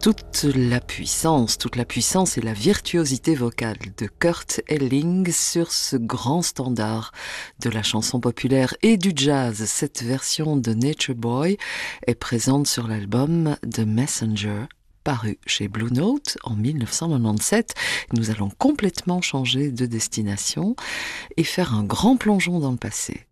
Toute la puissance et la virtuosité vocale de Kurt Elling sur ce grand standard de la chanson populaire et du jazz. Cette version de Nature Boy est présente sur l'album The Messenger, paru chez Blue Note en 1997. Nous allons complètement changer de destination et faire un grand plongeon dans le passé.